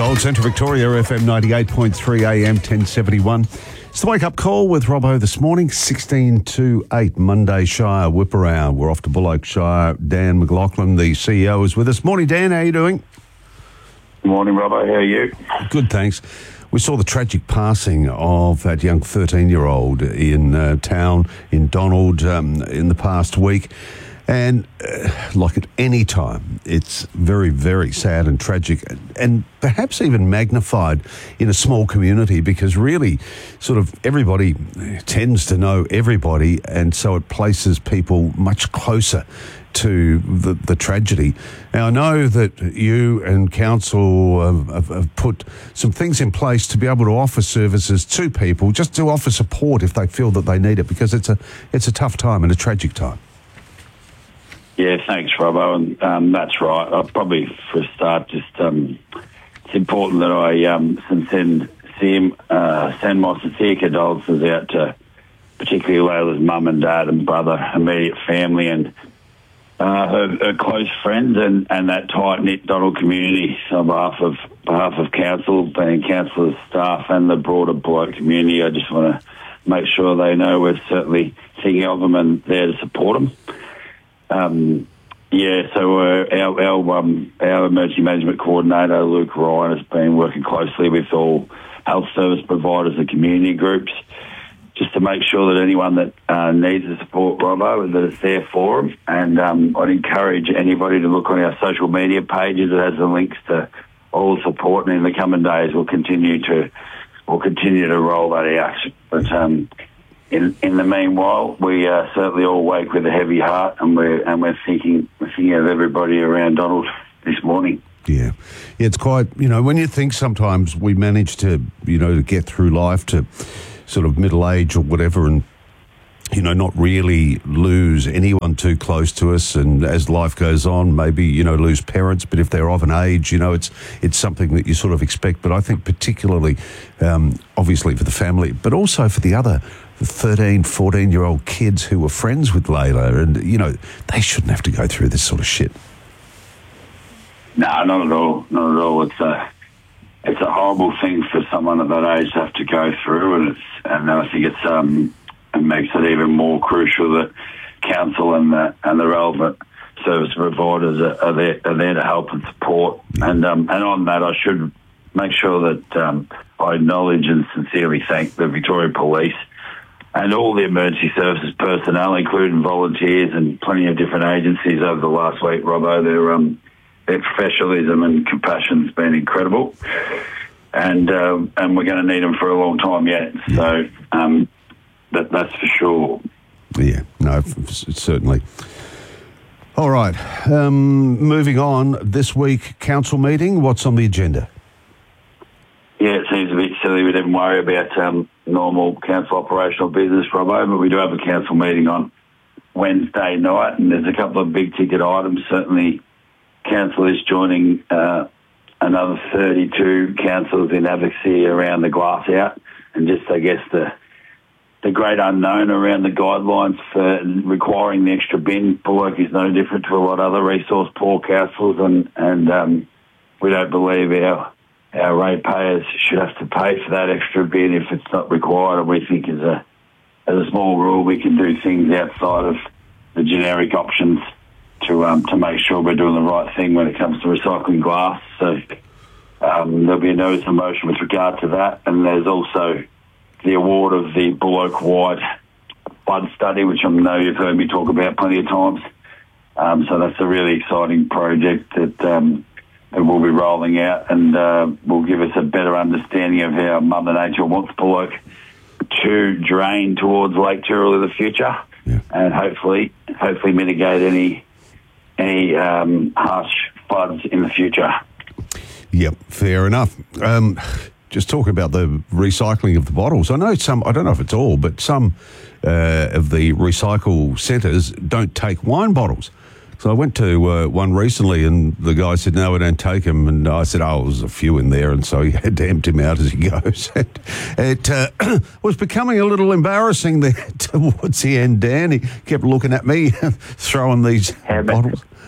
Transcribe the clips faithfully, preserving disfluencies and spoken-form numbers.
Gold Centre Victoria, F M ninety-eight point three A M, ten seventy-one. It's the wake-up call with Robbo this morning, sixteen to eight, Monday Shire Whip Around. We're off to Bullock Shire. Dan McLaughlin, the C E O, is with us. Morning, Dan. How are you doing? Morning, Robbo. How are you? Good, thanks. We saw the tragic passing of that young thirteen-year-old in uh, town, in Donald, um, in the past week. And uh, like at any time, it's very, very sad and tragic, and perhaps even magnified in a small community, because really sort of everybody tends to know everybody, and so it places people much closer to the, the tragedy. Now, I know that you and council have, have, have put some things in place to be able to offer services to people, just to offer support if they feel that they need it, because it's a it's a tough time and a tragic time. Yeah, thanks, Robbo. And um, that's right. I'll probably, for a start, just um, it's important that I um, send send, uh, send my sincere condolences out to particularly Layla's mum and dad and brother, immediate family, and uh, her, her close friends, and, and that tight knit Donald community. On behalf of behalf of council, being councillors, staff, and the broader Bullock community, I just want to make sure they know we're certainly thinking of them and there to support them. Um, yeah, so uh, our our, um, our emergency management coordinator, Luke Ryan, has been working closely with all health service providers and community groups, just to make sure that anyone that uh, needs the support, Robbo, that it's there for them. And um, I'd encourage anybody to look on our social media pages. It has the links to all the support, and in the coming days we'll continue to we'll continue to roll that out. But um, In, in the meanwhile, we uh, certainly all wake with a heavy heart, and we're and we're thinking we're thinking of everybody around Donald this morning. Yeah, yeah, it's quite, you know, when you think sometimes we manage to, you know, to get through life to sort of middle age or whatever, and you know, not really lose anyone too close to us, and as life goes on, maybe, you know, lose parents, but if they're of an age, you know, it's it's something that you sort of expect. But I think particularly, um, obviously for the family, but also for the other thirteen, fourteen-year-old kids who were friends with Layla, and, you know, they shouldn't have to go through this sort of shit. No, not at all, not at all. It's a, it's a horrible thing for someone of that age to have to go through, and it's, and I think it's, um, it makes it even more crucial that council and the, and the relevant service providers are, are, there, are there to help and support. And um, and on that, I should make sure that um, I acknowledge and sincerely thank the Victoria Police and all the emergency services personnel, including volunteers and plenty of different agencies over the last week, Robbo. Their, um, their professionalism and compassion has been incredible. And um, and we're going to need them for a long time yet. So um, that, that's for sure. Yeah, no, certainly. All right, um, moving on. This week, council meeting, what's on the agenda? Yeah, it seems a bit silly we didn't worry about um, normal council operational business, Robbo, but we do have a council meeting on Wednesday night, and there's a couple of big-ticket items. Certainly, council is joining uh, another thirty-two councils in advocacy around the glass out, and just, I guess, the the great unknown around the guidelines for requiring the extra bin. Bullock is no different to a lot of other resource-poor councils, and, and um, we don't believe our our ratepayers should have to pay for that extra bin if it's not required. And we think as a as a small rule, we can do things outside of the generic options to um, to make sure we're doing the right thing when it comes to recycling glass. So um, there'll be a notice of motion with regard to that. And there's also the award of the Bullock-wide flood study, which I know you've heard me talk about plenty of times. Um, so that's a really exciting project that um, that we'll be rolling out, and uh, will give us a better understanding of how Mother Nature wants Bullock to drain towards Lake Tyrrell in the future, yeah. and hopefully, hopefully mitigate any any um, harsh floods in the future. Yep, fair enough. Um, just talking about the recycling of the bottles. I know some. I don't know if it's all, but some uh, of the recycle centres don't take wine bottles. So I went to uh, one recently, and the guy said, no, we don't take them. And I said, oh, there's a few in there. And so he had to empty them out as he goes. And it uh, was becoming a little embarrassing there towards the end, Dan. He kept looking at me, throwing these how bottles.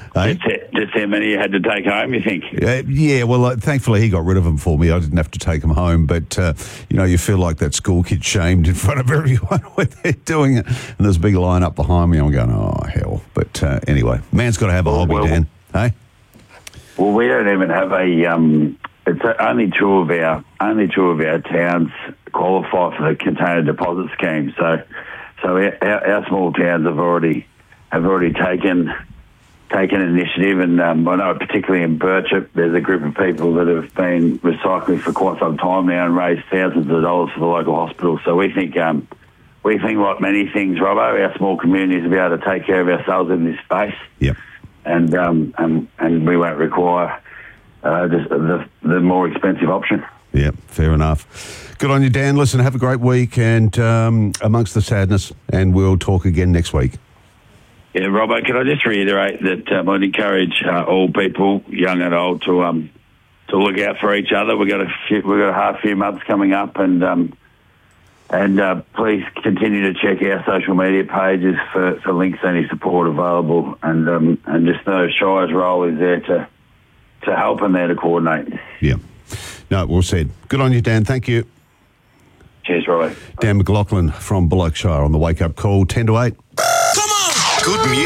Hey? Just, just how many you had to take home, you think? Uh, yeah, well, uh, thankfully he got rid of them for me. I didn't have to take them home. But, uh, you know, you feel like that school kid shamed in front of everyone when they're doing it. And there's a big line up behind me. I'm going, oh, hell. But uh, anyway, man's got to have a hobby, well, Dan. Hey? Well, we don't even have a... Um, it's only two of our only two of our towns qualify for the container deposit scheme. So, so our, our small towns have already have already taken taken initiative, and um, I know particularly in Birchip, there's a group of people that have been recycling for quite some time now and raised thousands of dollars for the local hospital. So we think um, we think like many things, Robbo, our small communities will be able to take care of ourselves in this space. Yep. And um, and and we won't require uh, just the the more expensive option. Yeah, fair enough. Good on you, Dan. Listen, have a great week, and um, amongst the sadness, and we'll talk again next week. Yeah, Robbo, can I just reiterate that um, I'd encourage uh, all people, young and old, to um to look out for each other. We've got a few, we've got a half few months coming up, and um and uh, please continue to check our social media pages for, for links to any support available, and um and just know Shire's role is there to to help and there to coordinate. Yeah. No, well said. Good on you, Dan. Thank you. Cheers, Robbo. Dan McLaughlin from Bullock Shire on the Wake Up Call, ten to eight. Come on! Good music.